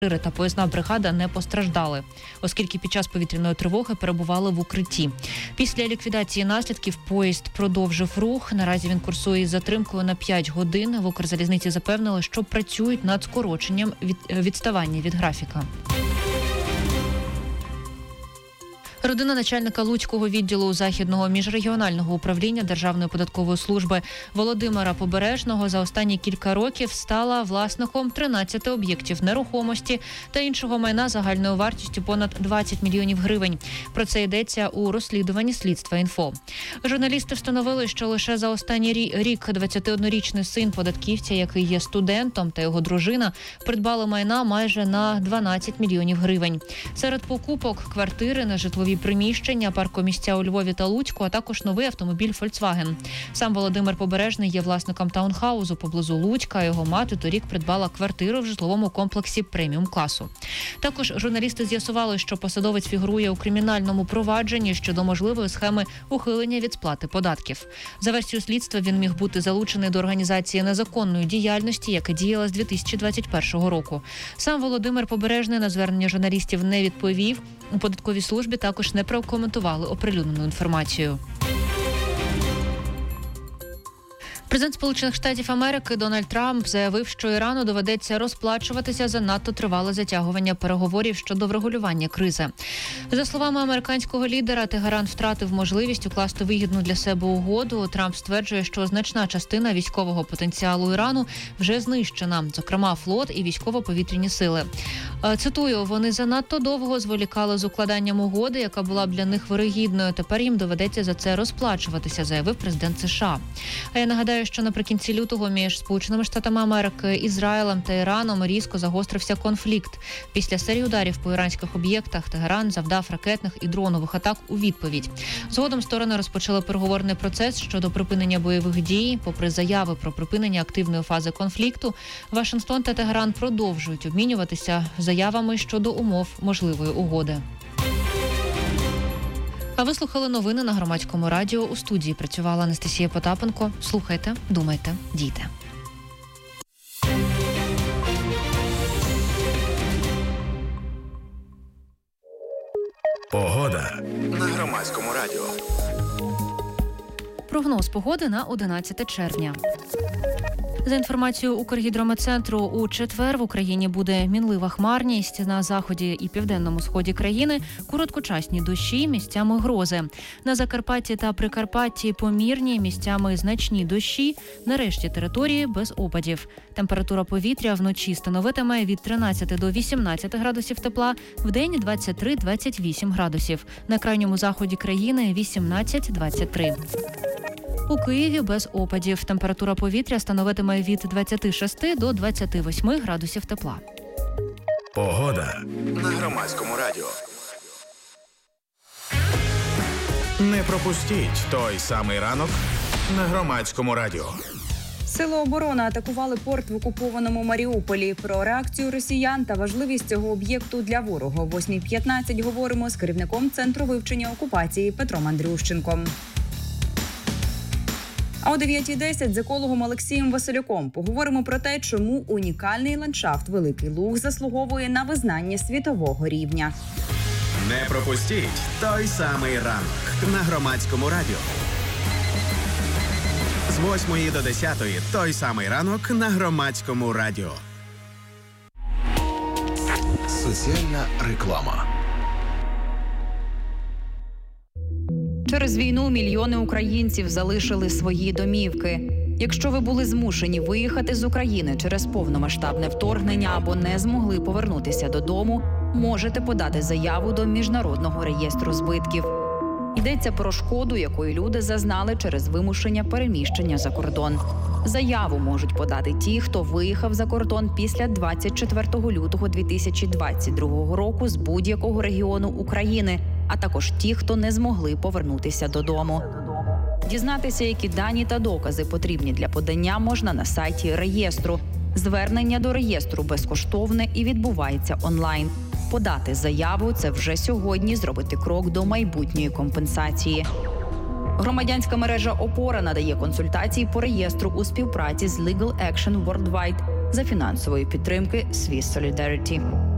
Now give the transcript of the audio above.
та поясна бригада не постраждали, оскільки під час повітряної тривоги перебували в укритті. Після ліквідації наслідків поїзд продовжив рух. Наразі він курсує із затримкою на 5 годин. В Укрзалізниці запевнили, що працюють над скороченням відставання від графіка. Родина начальника Луцького відділу Західного міжрегіонального управління Державної податкової служби Володимира Побережного за останні кілька років стала власником 13 об'єктів нерухомості та іншого майна загальною вартістю понад 20 мільйонів гривень. Про це йдеться у розслідуванні Слідства.Інфо. Журналісти встановили, що лише за останній рік 21-річний син податківця, який є студентом, та його дружина придбали майна майже на 12 мільйонів гривень. Серед покупок – квартири, нежитлові приміщення, паркомісця у Львові та Луцьку, а також новий автомобіль «Фольксваген». Сам Володимир Побережний є власником таунхаузу поблизу Луцька. Його мати торік придбала квартиру в житловому комплексі преміум-класу. Також журналісти з'ясували, що посадовець фігурує у кримінальному провадженні щодо можливої схеми ухилення від сплати податків. За версією слідства, він міг бути залучений до організації незаконної діяльності, яка діяла з 2021 року. Сам Володимир Побережний на звернення журналістів не відповів. У податковій службі також не прокоментували оприлюднену інформацію. Президент Сполучених Штатів Америки Дональд Трамп заявив, що Ірану доведеться розплачуватися за надто тривале затягування переговорів щодо врегулювання кризи. За словами американського лідера, Тегеран втратив можливість укласти вигідну для себе угоду. Трамп стверджує, що значна частина військового потенціалу Ірану вже знищена, зокрема флот і військово-повітряні сили. Цитую, вони занадто довго зволікали з укладанням угоди, яка була б для них вирогідною. Тепер їм доведеться за це розплачуватися, заявив президент США. А я нагадаю, що наприкінці лютого між Сполученими Штатами Америки, Ізраїлем та Іраном різко загострився конфлікт. Після серії ударів по іранських об'єктах Тегеран завдав ракетних і дронових атак у відповідь. Згодом сторони розпочали переговорний процес щодо припинення бойових дій. Попри заяви про припинення активної фази конфлікту, Вашингтон та Тегеран продовжують обмінюватися заявами щодо умов можливої угоди. А ви слухали новини на Громадському радіо. У студії працювала Анастасія Потапенко. Слухайте, думайте, дійте. Погода на Громадському радіо. Прогноз погоди на 11 червня. За інформацією Укргідрометцентру, у четвер в Україні буде мінлива хмарність. На заході і південному сході країни короткочасні дощі, місцями грози. На Закарпатті та Прикарпатті помірні, місцями значні дощі. На решті території без опадів. Температура повітря вночі становитиме від 13 до 18 градусів тепла, вдень 23-28 градусів. На крайньому заході країни 18-23. У Києві без опадів. Температура повітря становитиме від 26 до 28 градусів тепла. Погода на Громадському радіо. Не пропустіть той самий ранок на Громадському радіо. Сили оборони атакували порт в окупованому Маріуполі. Про реакцію росіян та важливість цього об'єкту для ворога. О 8:15 говоримо з керівником Центру вивчення окупації Петром Андрющенком. А о 9:10 з екологом Олексієм Василюком поговоримо про те, чому унікальний ландшафт Великий Луг заслуговує на визнання світового рівня. Не пропустіть той самий ранок на Громадському радіо. З 8 до 10 той самий ранок на Громадському радіо. Соціальна реклама. Через війну мільйони українців залишили свої домівки. Якщо ви були змушені виїхати з України через повномасштабне вторгнення або не змогли повернутися додому, можете подати заяву до Міжнародного реєстру збитків. Йдеться про шкоду, якої люди зазнали через вимушення переміщення за кордон. Заяву можуть подати ті, хто виїхав за кордон після 24 лютого 2022 року з будь-якого регіону України, а також ті, хто не змогли повернутися додому. Дізнатися, які дані та докази потрібні для подання, можна на сайті реєстру. Звернення до реєстру безкоштовне і відбувається онлайн. Подати заяву – це вже сьогодні зробити крок до майбутньої компенсації. Громадянська мережа «Опора» надає консультації по реєстру у співпраці з Legal Action Worldwide за фінансової підтримки Swiss Solidarity.